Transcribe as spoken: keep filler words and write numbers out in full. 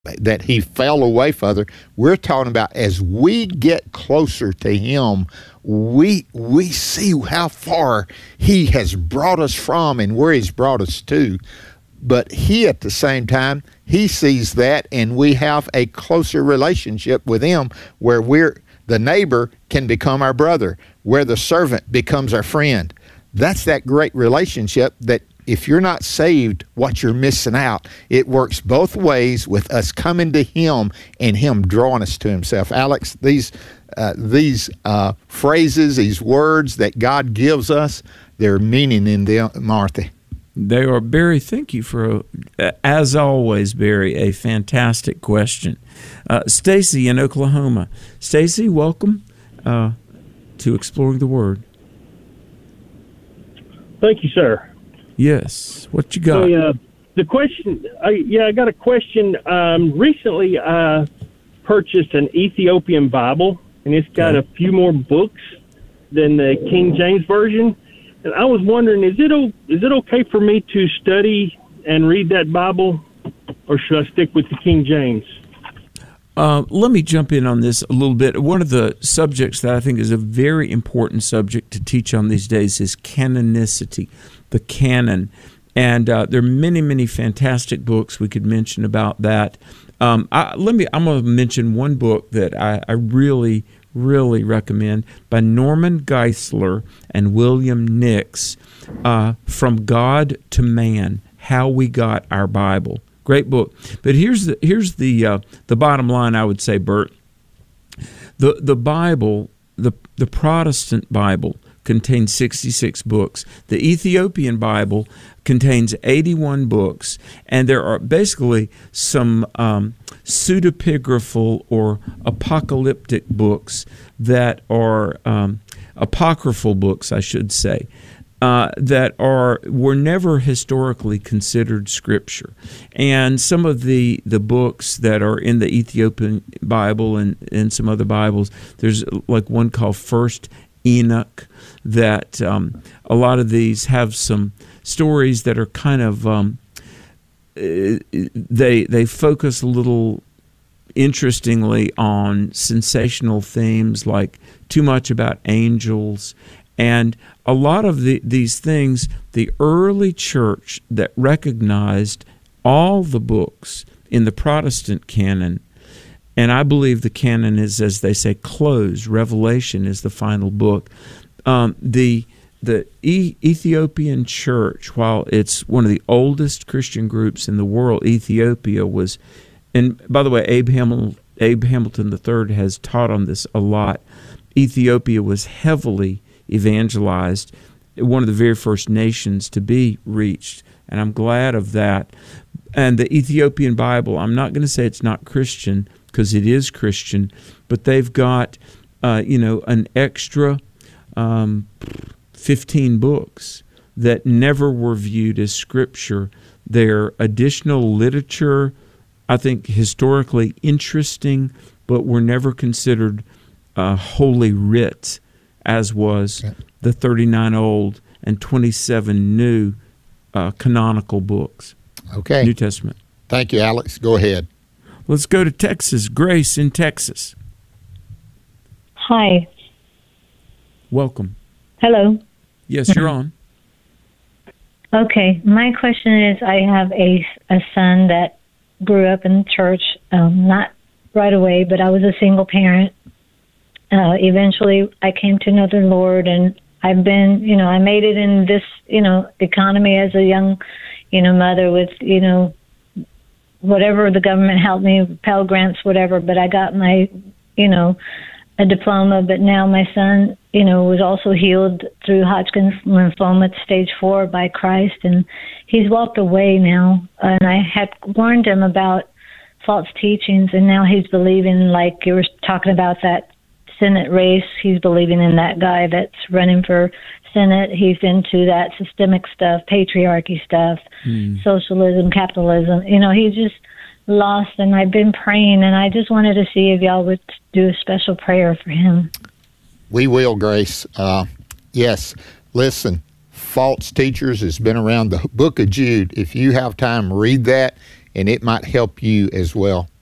that he fell away further. We're talking about as we get closer to him, we we see how far he has brought us from and where he's brought us to. But he, at the same time, he sees that, and we have a closer relationship with him where we're the neighbor can become our brother, where the servant becomes our friend. That's that great relationship that if you're not saved, what you're missing out. It works both ways with us coming to him and him drawing us to himself. Alex, these uh, these uh, phrases, these words that God gives us, their meaning in them, Martha. They are. Barry, thank you for, a, as always, Barry, a fantastic question. Uh, Stacy in Oklahoma. Stacy, welcome uh, to Exploring the Word. Thank you, sir. Yes. What you got? So, uh, the question, I, yeah, I got a question. Um, recently, I purchased an Ethiopian Bible, and it's got okay. a few more books than the King James Version. And I was wondering, is it is it okay for me to study and read that Bible, or should I stick with the King James? Uh, let me jump in on this a little bit. One of the subjects that I think is a very important subject to teach on these days is canonicity, the canon. And uh, there are many, many fantastic books we could mention about that. Um, I, let me. I'm going to mention one book that I, I really, really recommend by Norman Geisler and William Nix, uh, From God to Man, How We Got Our Bible. Great book. But here's the here's the uh, the bottom line, I would say, Bert. The the Bible, the the Protestant Bible, contains sixty-six books. The Ethiopian Bible contains eighty-one books, and there are basically some um, pseudepigraphal or apocalyptic books that are um, apocryphal books, I should say. Uh, that are were never historically considered scripture. And some of the, the books that are in the Ethiopian Bible and, and some other Bibles, there's like one called First Enoch, that um, a lot of these have some stories that are kind of, um, they they focus a little interestingly on sensational themes like too much about angels. And a lot of the, these things, the early church that recognized all the books in the Protestant canon, and I believe the canon is, as they say, closed. Revelation is the final book. Um, the the e- Ethiopian church, while it's one of the oldest Christian groups in the world, Ethiopia was, and by the way, Abe, Hamil- Abe Hamilton the third has taught on this a lot. Ethiopia was heavily evangelized, one of the very first nations to be reached, and I'm glad of that. And the Ethiopian Bible, I'm not going to say it's not Christian, because it is Christian, but they've got, uh, you know, an extra um, fifteen books that never were viewed as scripture. They're additional literature, I think historically interesting, but were never considered uh, holy writ, as was okay. the thirty-nine old and twenty-seven new uh, canonical books. Okay. New Testament. Thank you, Alex. Go ahead. Let's go to Texas. Grace in Texas. Hi. Welcome. Hello. Yes, you're on. Okay. My question is, I have a, a son that grew up in church, um, not right away, but I was a single parent. Uh, eventually, I came to know the Lord, and I've been, you know, I made it in this, you know, economy as a young, you know, mother with, you know, whatever the government helped me, Pell Grants, whatever, but I got my, you know, a diploma. But now my son, you know, was also healed through Hodgkin's lymphoma stage four by Christ, and he's walked away now. And I had warned him about false teachings, and now he's believing, like you were talking about that Senate race. He's believing in that guy that's running for Senate. He's into that systemic stuff, patriarchy stuff, mm. socialism, capitalism. You know, he's just lost, and I've been praying, and I just wanted to see if y'all would do a special prayer for him. We will, Grace. Uh, yes, listen, false teachers has been around the book of Jude. If you have time, read that. and it might help you as well.